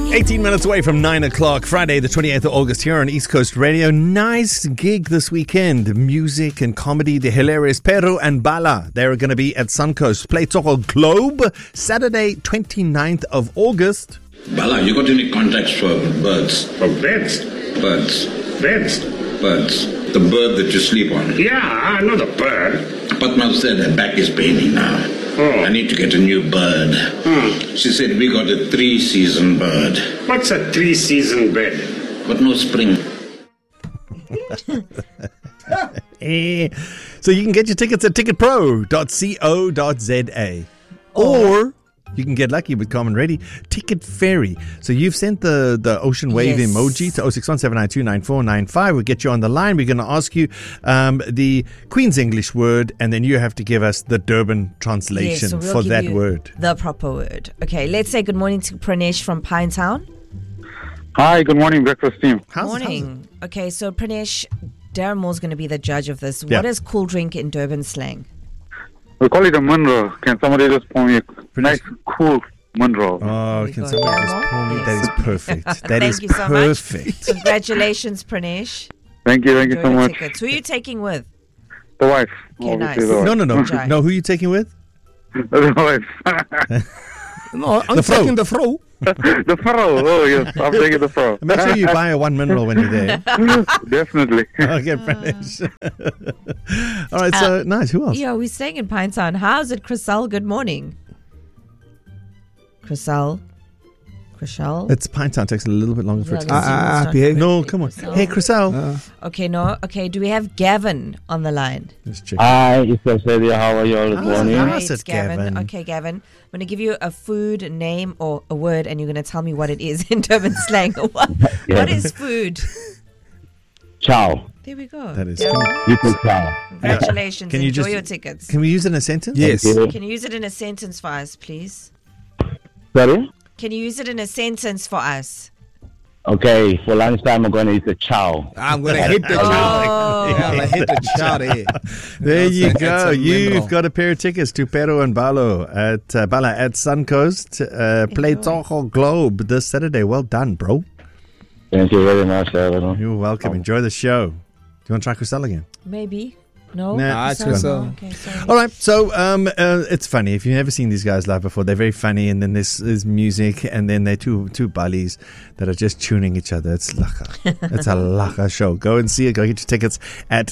18 minutes away from 9 o'clock, Friday the 28th of August here on East Coast Radio. Nice gig this weekend. Music and comedy. The hilarious Pero and Bala. They're going to be at Suncoast Play Tsogo Globe, Saturday 29th of August. Bala, you got any contacts for birds? For beds? Birds. Beds? Birds. The bird that you sleep on. Yeah, I know the bird. Patma said her back is paining now. Oh. I need to get a new bird. She said we got a 3-season bird. What's a 3-season bed? But no spring. So you can get your tickets at ticketpro.co.za. Or you can get lucky with Common Ready Ticket Ferry. So you've sent the ocean wave emoji to 0617929495. We'll get you on the line. We're going to ask you the Queen's English word, and then you have to give us the Durban translation so we'll for give that you word. The proper word. Okay, let's say good morning to Pranesh from Pinetown. Hi, good morning, breakfast team. Morning. Okay, so Pranesh, Darren Moore's going to be the judge of this. Yeah. What is cool drink in Durban slang? We call it a munro. Can somebody just pour me a nice, cool munro? Oh, There can you go. someone Yeah, just Mo? pull me? Yes. That is perfect. That Thank is you so perfect. much. Congratulations, Pranesh. Thank you Enjoy so your much. tickets. Who are you taking with? The wife. Okay, Obviously nice. the wife. No. Enjoy. No, who are you taking with? The wife. No, I'm The fro. taking the fro. The fro. Oh, yes. I'm taking the fro. Make sure you buy a one mineral when you're there. Definitely. Okay, Pranesh. All right, so nice. Who else? Yeah, we're staying in Pinetown. How's it, Chriselle? Good morning. Chriselle? It's Pinetown. Takes a little bit longer for it to behave. No, come on. Hey, Chriselle. Okay, no. Okay, do we have Gavin on the line? Let's check. Hi, it's Australia. How are you all this morning? How's Great, it, Gavin? Okay, Gavin. I'm going to give you a food name or a word, and you're going to tell me what it is in Durban slang. What is food? Ciao. There we go. That is. Darren, You can ciao. congratulations. Can you Enjoy just- your tickets. Can we use it in a sentence? Yes. Can you use it in a sentence for us, please? Sorry? Can you use it in a sentence for us? Okay, for lunchtime I'm going to eat the chow. I'm going to hit the chow. Oh. Yeah, I'm going to hit the chow there. There you That's go. a You've mineral. got a pair of tickets to Pero and Bala at Suncoast Play Tsogo Globe this Saturday. Well done, bro. Thank you very much, everyone. You're welcome. Enjoy the show. Do you want to try Chriselle again? Maybe. No? Nah, it's Sorry. Chriselle. Okay, sorry. All right, so it's funny. If you've never seen these guys live before, they're very funny, and then there's music, and then they're two Balis that are just tuning each other. It's laka. It's a laka show. Go and see it. Go get your tickets at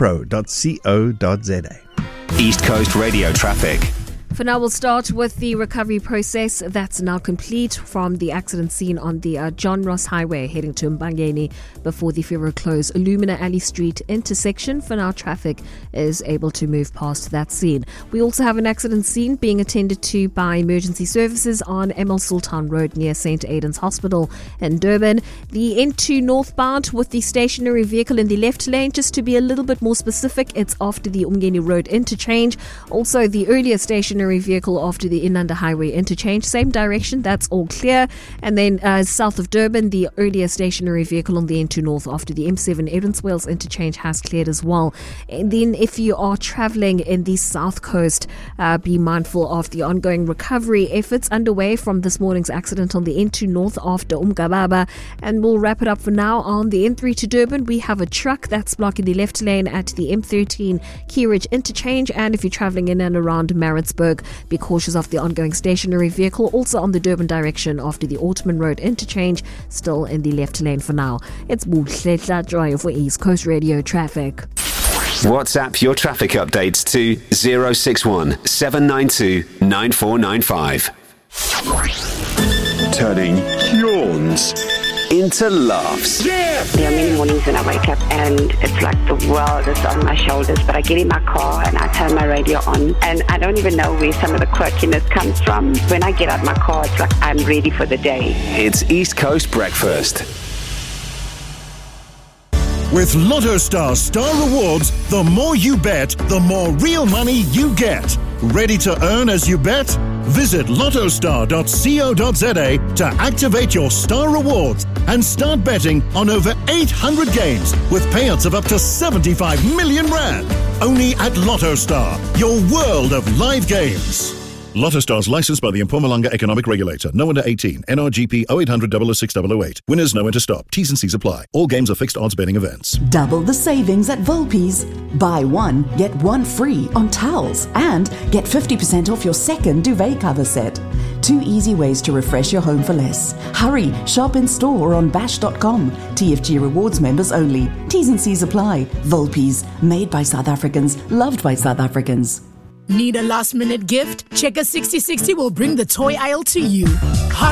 ticketpro.co.za. East Coast Radio traffic. For now, we'll start with the recovery process that's now complete from the accident scene on the John Ross Highway heading to Mbangeni before the Fero Close Illumina Alley Street intersection. For now, traffic is able to move past that scene. We also have an accident scene being attended to by emergency services on ML Sultan Road near St. Aidan's Hospital in Durban. The N2 northbound with the stationary vehicle in the left lane. Just to be a little bit more specific, it's after the Umgeni Road interchange. Also, the earlier stationary vehicle after the Inanda Highway interchange, same direction, that's all clear. And then south of Durban, the earlier stationary vehicle on the N2 North after the M7 Evanswales interchange has cleared as well. And then if you are traveling in the South Coast, be mindful of the ongoing recovery efforts underway from this morning's accident on the N2 North after Umgababa. And we'll wrap it up for now on the N3 to Durban. We have a truck that's blocking the left lane at the M13 Keyridge interchange. And if you're traveling in and around Maritzburg, be cautious of the ongoing stationary vehicle. Also on the Durban direction after the Ottoman Road interchange, still in the left lane for now. It's Buhletla Joy for East Coast Radio Traffic. WhatsApp your traffic updates to 061 792 9495. Turning yawns into laughs. There are many mornings when I wake up and it's like the world is on my shoulders, but I get in my car and I turn my radio on and I don't even know where some of the quirkiness comes from. When I get out my car, it's like I'm ready for the day. It's East Coast Breakfast. With LottoStar Star Rewards, the more you bet, the more real money you get. Ready to earn as you bet? Visit lottostar.co.za to activate your Star Rewards and start betting on over 800 games with payouts of up to 75 million rand. Only at LottoStar, your world of live games. Lotto Stars licensed by the Mpumalanga Economic Regulator. No under 18. NRGP 0800 006 008. Winners know when to stop. T's and C's apply. All games are fixed odds betting events. Double the savings at Volpe's. Buy one, get one free on towels and get 50% off your second duvet cover set. 2 easy ways to refresh your home for less. Hurry, shop in store or on bash.com. TFG Rewards members only. T's and C's apply. Volpe's, made by South Africans, loved by South Africans. Need a last-minute gift? Checker 6060 will bring the toy aisle to you.